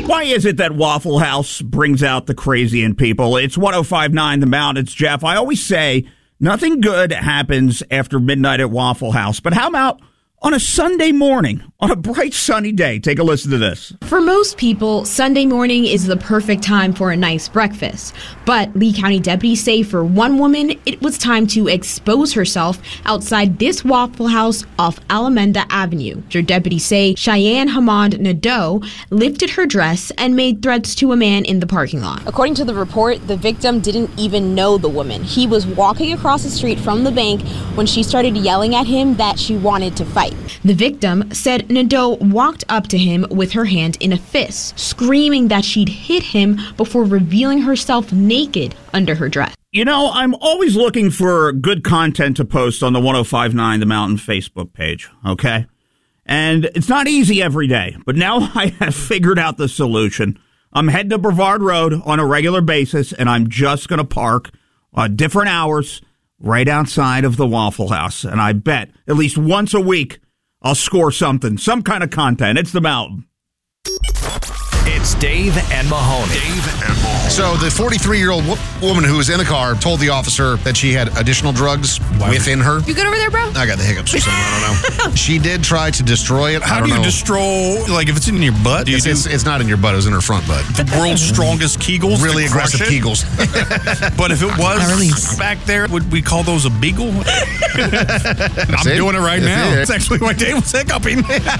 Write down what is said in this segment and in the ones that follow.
Why is it that Waffle House brings out the crazy in people? It's 105.9 The Mountain. It's Jeff. I always say nothing good happens after midnight at Waffle House. But how about on a Sunday morning, on a bright sunny day? Take a listen to this. For most people, Sunday morning is the perfect time for a nice breakfast. But Lee County deputies say for one woman, it was time to expose herself outside this Waffle House off Alameda Avenue. Your deputies say Cheyenne Hamad Nadeau lifted her dress and made threats to a man in the parking lot. According to the report, the victim didn't even know the woman. He was walking across the street from the bank when she started yelling at him that she wanted to fight. The victim said Nadeau walked up to him with her hand in a fist, screaming that she'd hit him before revealing herself naked under her dress. You know, I'm always looking for good content to post on the 105.9 The Mountain Facebook page, okay? And it's not easy every day, but now I have figured out the solution. I'm heading to Brevard Road on a regular basis, and I'm just going to park different hours right outside of the Waffle House. And I bet at least once a week, I'll score something, some kind of content. It's The Mountain. It's Dave and Mahoney. So the 43-year-old woman who was in the car told the officer that she had additional drugs within her. You good over there, bro? I got the hiccups or something. I don't know. She did try to destroy it. How do you destroy, like if it's in your butt? It's not in your butt. It was in her front butt. The world's strongest Kegels? Really aggressive Kegels. But if it was back there, would we call those a beagle? I'm doing it right now. It's actually why Dave was hiccuping.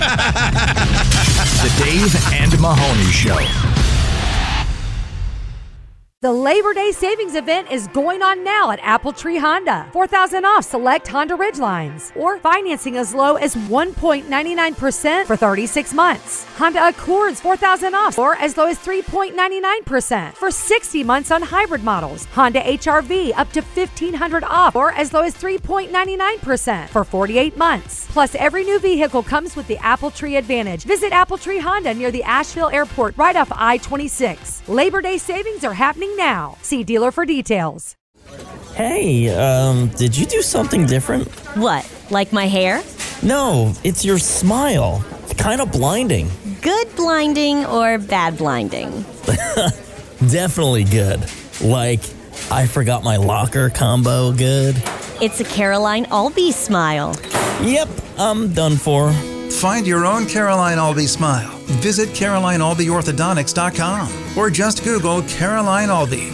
The Dave and Mahoney Show. The Labor Day Savings Event is going on now at Apple Tree Honda. $4,000 off select Honda Ridgelines, or financing as low as 1.99% for 36 months. Honda Accords $4,000 off, or as low as 3.99% for 60 months on hybrid models. Honda HR-V up to $1,500 off, or as low as 3.99% for 48 months. Plus, every new vehicle comes with the Apple Tree Advantage. Visit Apple Tree Honda near the Asheville Airport, right off I-26. Labor Day savings are happening now. See dealer for details. Hey, did you do something different? What, like my hair? No, it's your smile. It's kind of blinding. Good blinding or bad blinding? Definitely good. Like, I forgot my locker combo good. It's a Caroline Albee smile. Yep, I'm done for. Find your own Caroline Albee smile. Visit CarolineAlbeeOrthodontics.com or just Google Caroline Albee.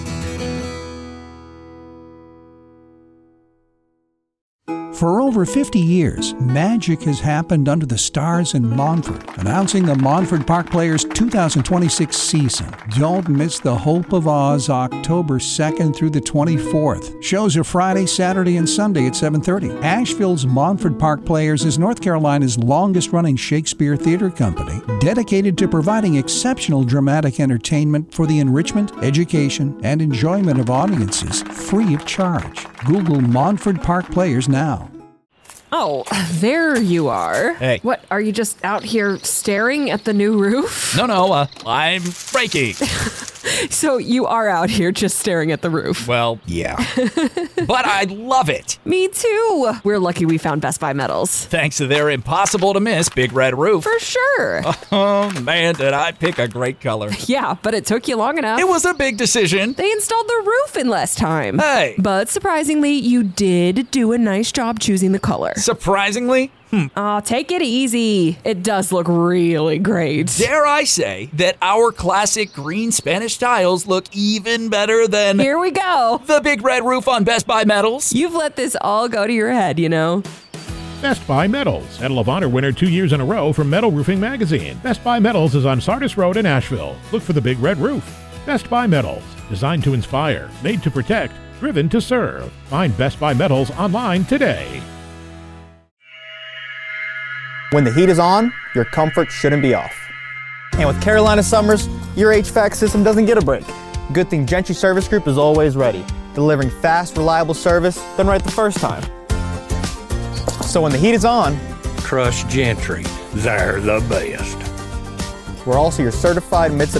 For over 50 years, magic has happened under the stars in Montford. Announcing the Montford Park Players 2026 season. Don't miss the Hope of Oz October 2nd through the 24th. Shows are Friday, Saturday, and Sunday at 7:30. Asheville's Montford Park Players is North Carolina's longest-running Shakespeare theater company, dedicated to providing exceptional dramatic entertainment for the enrichment, education, and enjoyment of audiences, free of charge. Google Montford Park Players now. Oh, there you are. Hey. What, are you just out here staring at the new roof? No, I'm breaking. So you are out here just staring at the roof? Well, yeah. But I love it. Me too. We're lucky we found Best Buy Metals. Thanks to their impossible-to-miss Big Red Roof. For sure. Oh, man, did I pick a great color. Yeah, but it took you long enough. It was a big decision. They installed the roof in less time. Hey. But surprisingly, you did do a nice job choosing the color. Surprisingly? Aw, take it easy. It does look really great. Dare I say that our classic green Spanish tiles look even better than... Here we go. The Big Red Roof on Best Buy Metals. You've let this all go to your head, you know. Best Buy Metals, Medal of Honor winner 2 years in a row from Metal Roofing Magazine. Best Buy Metals is on Sardis Road in Asheville. Look for the Big Red Roof. Best Buy Metals, designed to inspire, made to protect, driven to serve. Find Best Buy Metals online today. When the heat is on, your comfort shouldn't be off. And with Carolina Summers, your HVAC system doesn't get a break. Good thing Gentry Service Group is always ready, delivering fast, reliable service done right the first time. So when the heat is on, trust Gentry. They're the best. We're also your certified Mitsubishi